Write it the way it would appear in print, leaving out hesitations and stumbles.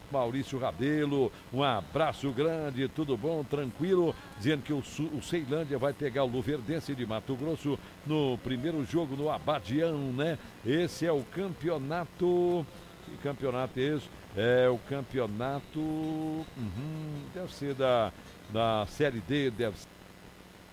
Maurício Rabelo, um abraço grande, tudo bom, tranquilo, dizendo que o Ceilândia vai pegar o Luverdense de Mato Grosso no primeiro jogo no Abadião, né? Esse é o campeonato. Que campeonato é esse? É o campeonato. Deve ser da Série D, deve ser.